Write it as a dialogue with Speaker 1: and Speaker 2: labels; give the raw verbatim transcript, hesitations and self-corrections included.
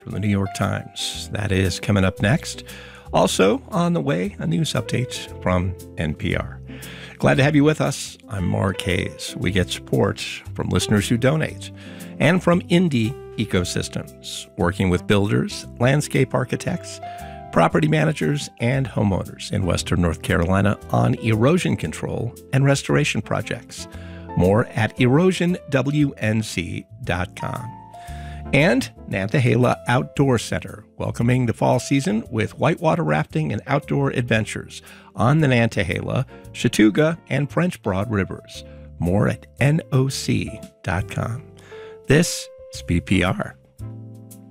Speaker 1: from the New York Times. That is coming up next. Also on the way, a news update from N P R. Glad to have you with us. I'm Mark Hayes. We get support from listeners who donate and from Indie Ecosystems, working with builders, landscape architects, property managers, and homeowners in Western North Carolina on erosion control and restoration projects. More at erosion w n c dot com. And Nantahala Outdoor Center, welcoming the fall season with whitewater rafting and outdoor adventures on the Nantahala, Chattooga, and French Broad Rivers. More at N O C dot com. This is B P R.